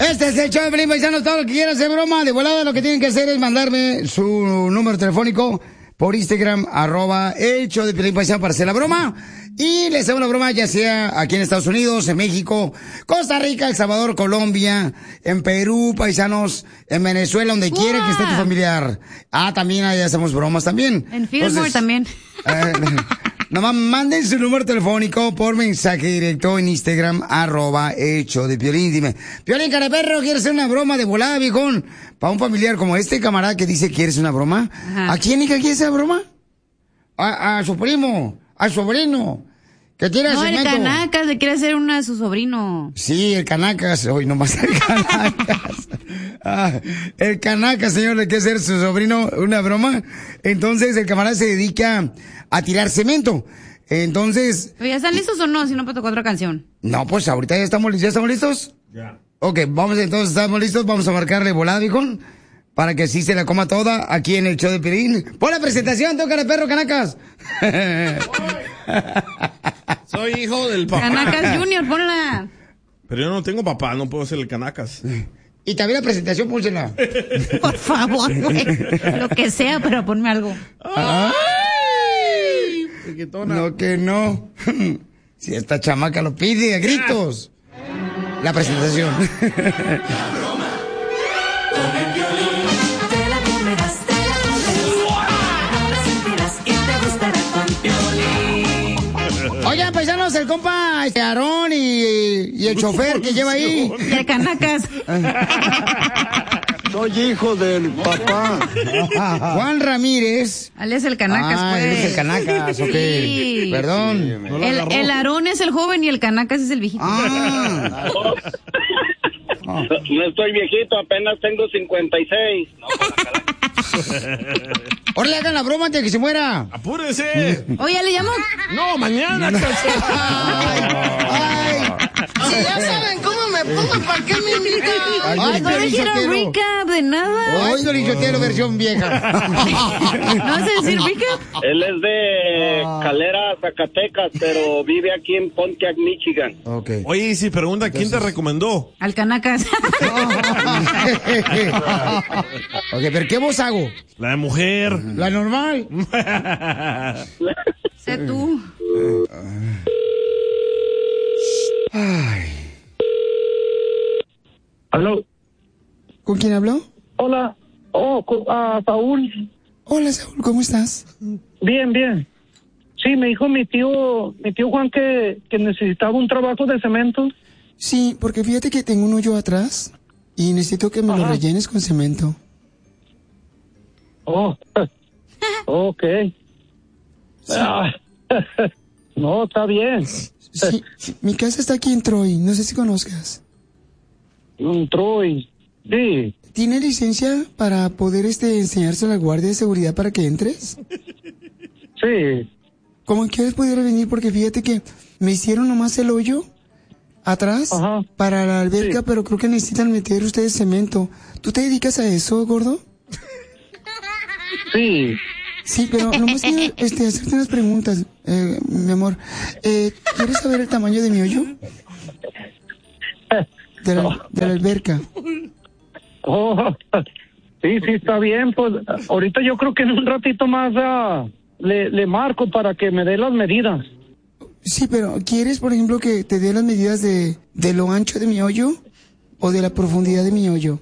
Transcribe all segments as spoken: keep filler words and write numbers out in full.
Este es el show de Piolín, paisanos. Todo lo que quieran hacer broma, de volada lo que tienen que hacer es mandarme su número telefónico por Instagram, arroba el show de Piolín, paisano, para hacer la broma. Y les hago la broma ya sea aquí en Estados Unidos, en México, Costa Rica, El Salvador, Colombia, en Perú, paisanos, en Venezuela, donde wow. quiera que esté tu familiar. Ah, también ahí hacemos bromas también. En Fillmore también. Eh, nomás manden su número telefónico por mensaje directo en Instagram, arroba hecho de Piolín. Dime, Piolín, careperro, ¿quieres hacer una broma de volada, viejón? Para un familiar como este camarada que dice, ¿quieres una broma? Ajá. ¿A quién, hija, quieres esa broma? A, a su primo, a su sobrino. Que tiene no, cemento. El Canacas le quiere hacer una a su sobrino. Sí, el Canacas. Hoy nomás el Canacas. Ah, el Canacas, señor, le quiere hacer a su sobrino una broma. Entonces, el camarada se dedica a tirar cemento. Entonces... ¿Pero ya están listos o no? Si no, para tocar otra canción. No, pues ahorita ya estamos, ¿ya estamos listos? Ya. Ok, vamos entonces, estamos listos. Vamos a marcarle volada, viejón, para que así se la coma toda aquí en el show de Piolín. Pon la presentación, tócale, perro, Canacas. Soy hijo del papá. Canacas Junior, ponla. Pero yo no tengo papá, no puedo ser el Canacas. Y también la presentación, pónsela. Por favor, güey. Lo que sea, pero ponme algo. Ay, no, que no. Si esta chamaca lo pide a gritos. La presentación. La broma con el Piolín. Te la comerás, te la comerás. No la sentirás y te gustará con Piolín. Oigan, paisanos, el compa este Aarón y, y el chofer que lleva ahí. Y el Canacas. Soy hijo del papá. Juan Ramírez. Él es el Canacas, ah, pues. Él es el Canacas, ok. Sí. Perdón. Sí, no el, el Aarón es el joven y el Canacas es el viejito. Ah. No, no estoy viejito, apenas tengo cincuenta y seis. No, ahora le hagan la broma antes de que se muera. ¡Apúrese! Oye, ¿le llamo? No, mañana. ay, ay. Si ya saben cómo me pongo, ¿para qué me invitan? Ay, ay, no dijeron recap de nada. Ay, Dorichotero, versión vieja. ¿No vas a decir recap? Él es de Calera, Zacatecas, pero vive aquí en Pontiac, Michigan. Okay. Oye, y si pregunta, ¿quién Entonces... te recomendó? Al Canacas. Ok, pero ¿qué voz hago? La de mujer. La normal. Sé tú. Ay. ¿Aló? ¿Con quién habló? Hola. Oh, uh, Saúl. Hola, Saúl, ¿cómo estás? Bien, bien. Sí, me dijo mi tío, mi tío Juan que, que necesitaba un trabajo de cemento. Sí, porque fíjate que tengo un hoyo atrás y necesito que me Ajá. lo rellenes con cemento. Oh, ok. Sí. Ah, no, está bien. Sí, mi casa está aquí en Troy, no sé si conozcas. En Troy, sí. ¿Tiene licencia para poder este enseñarse a la guardia de seguridad para que entres? Sí. ¿Cómo quieres poder venir? Porque fíjate que me hicieron nomás el hoyo atrás Ajá. para la alberca, sí. pero creo que necesitan meter ustedes cemento. ¿Tú te dedicas a eso, gordo? Sí. Sí, pero nomás quiero este, hacerte unas preguntas, eh, mi amor. Eh, ¿Quieres saber el tamaño de mi hoyo? De la, de la alberca. Oh, sí, sí, está bien. Pues ahorita yo creo que en un ratito más uh, le, le marco para que me dé las medidas. Sí, pero ¿quieres, por ejemplo, que te dé las medidas de, de lo ancho de mi hoyo o de la profundidad de mi hoyo?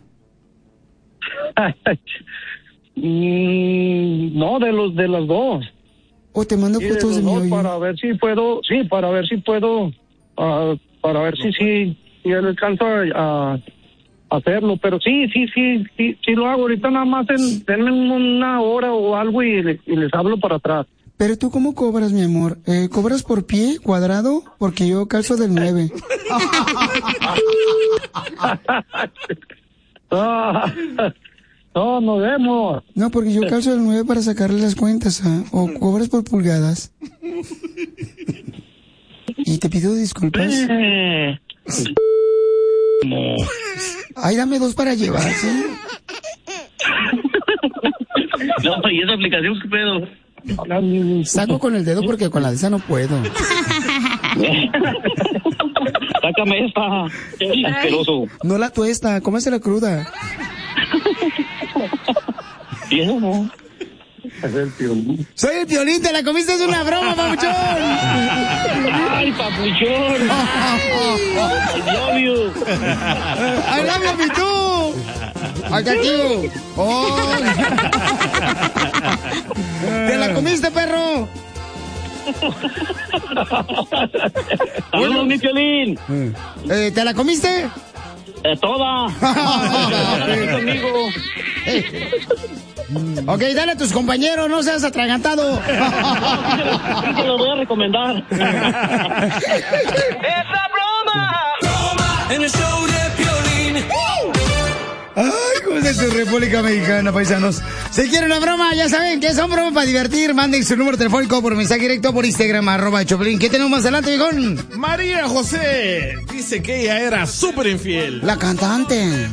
Mm, no, de los de las dos. O te mando sí, fotos de, de mi hoyo. Para ver si puedo, sí, para ver si puedo, uh, para ver si sí, si él alcanza a, a hacerlo. Pero sí, sí, sí, sí, sí lo hago. Ahorita nada más en, denme una hora o algo y, le, y les hablo para atrás. Pero tú, ¿cómo cobras, mi amor? Eh, ¿Cobras por pie, cuadrado? Porque yo calzo del nueve. No, nos vemos. No, porque yo calzo del nueve para sacarle las cuentas, ¿ah? O cobras por pulgadas. Y te pido disculpas. No. Ay, dame dos para llevar, ¿sí? No, ¿y esa aplicación qué pedo? Saco con el dedo porque con la de esa no puedo. Sácame esta. Asqueroso. No la tuesta, cómesela cruda. Tierno. Es el Piolín. Soy el Piolín, te la comiste, es una broma, papuchón. Ay, papuchón. I love you. I love you, tú. Acá, tío. Oh. ¿Te la comiste, perro? Bueno, mi Piolín. Eh, ¿Te la comiste? Eh, toda. Conmigo. Ok, dale a tus compañeros, no seas atragantado. Te lo voy a recomendar. ¡Es la broma! En el show de Piolín. Ay, cómo es tu República Mexicana, paisanos. Si quieren una broma, ya saben que son bromas para divertir. Manden su número telefónico por mensaje directo por Instagram, arroba Choplin. ¿Qué tenemos más adelante, viejón? María José dice que ella era súper infiel. La cantante.